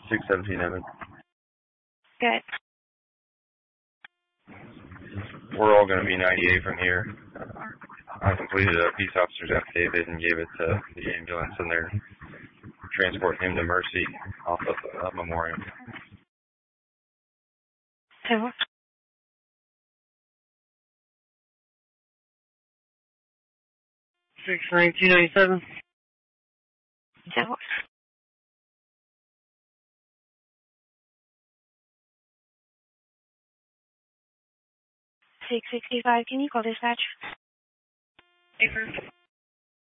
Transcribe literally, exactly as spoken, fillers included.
six seventeen Evan. Good. We're all going to be ninety-eight from here. I completed a peace officer's affidavit and gave it to the ambulance, and they're transporting him to Mercy off of uh, Memorial. Two. Six nineteen ninety seven. Two. Six sixty five. Can you call dispatch? Paper.